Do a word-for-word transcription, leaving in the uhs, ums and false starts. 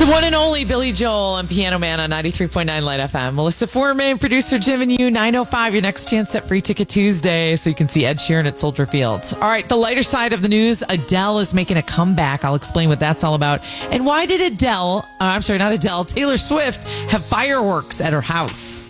one and only Billy Joel and Piano Man on ninety-three point nine Light F M. Melissa Foreman, producer Jim and you, nine oh five, your next chance at Free Ticket Tuesday, so you can see Ed Sheeran at Soldier Field. All right, the lighter side of the news, Adele is making a comeback. I'll explain what that's all about. And why did Adele, uh, I'm sorry, not Adele, Taylor Swift, have fireworks at her house?